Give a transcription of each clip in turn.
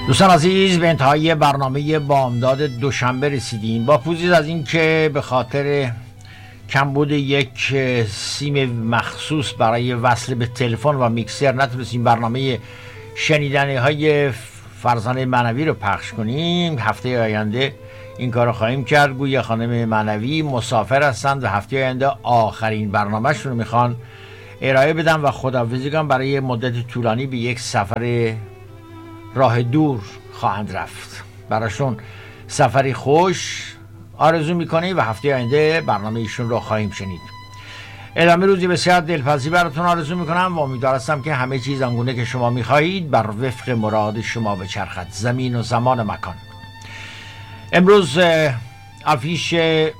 دوستان عزیز، به انتهای برنامه بامداد دوشنبه رسیدیم. با پوزش از این که به خاطر کمبود یک سیم مخصوص برای وصل به تلفن و میکسر نتونستیم برنامه شنیدنی های فرزانه معنوی رو پخش کنیم. هفته آینده این کار رو خواهیم کرد. گویا خانم معنوی مسافر هستند و هفته آینده آخرین برنامه‌شون رو میخوان ارائه بدن و خداحافظی کنن. برای مدت طولانی به یک سفر راه دور خواهند رفت. براشون سفری خوش آرزو میکنیم و هفته آینده برنامه ایشون رو خواهیم شنید. ادامه روزی بسیار دلپذیر براتون آرزو میکنم و امیدوار هستم که همه چیز آنگونه که شما میخواهید بر وفق مراد شما بچرخد، زمین و زمان و مکان. امروز افیش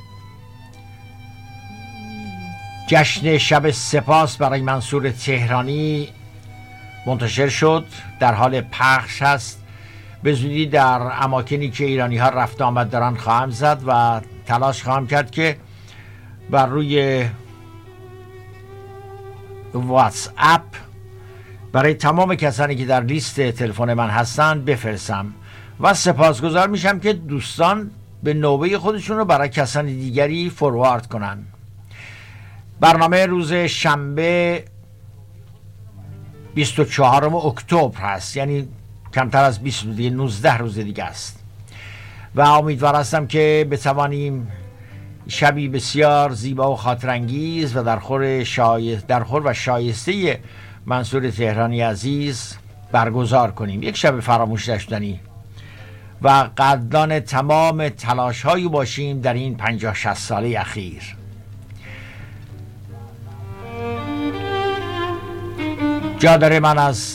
جشن شب سپاس برای منصور تهرانی منتشر شد، در حال پخش هست. به زودی در اماکنی که ایرانی ها رفت آمد دارن خواهم زد و تلاش خواهم کرد که بر روی واتس اپ برای تمام کسانی که در لیست تلفن من هستن بفرستم و سپاسگزار میشم که دوستان به نوبه خودشون رو برای کسان دیگری فوروارد کنن. برنامه روز شنبه 24 اکتبر هست، یعنی کمتر از 20 روز دیگه، 19 روز دیگه است و امیدوار هستم که بتوانیم شبی بسیار زیبا و خاطرانگیز و در خور و شایسته منصور تهرانی عزیز برگزار کنیم. یک شب فراموش نشدنی و قدردان تمام تلاش هایی باشیم در این 50-60 ساله اخیر. جا داره من از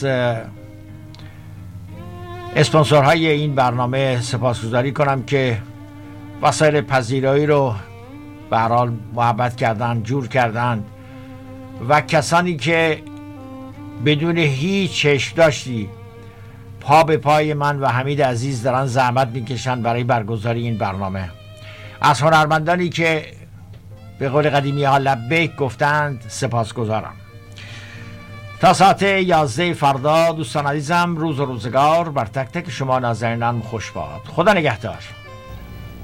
اسپانسورهای این برنامه سپاسگزاری کنم که وسایل پذیرایی رو به هر حال محبت کردن، جور کردن و کسانی که بدون هیچ چشم داشتی پا به پای من و حمید عزیز دارن زحمت میکشن برای برگزاری این برنامه. از هنرمندانی که به قول قدیمی ها لبیک گفتند سپاسگزارم. تا ساعت 11 فردا دوستان عزیزم، روز و روزگار بر تک تک شما ناظرینان خوش باد. خدا نگهدار.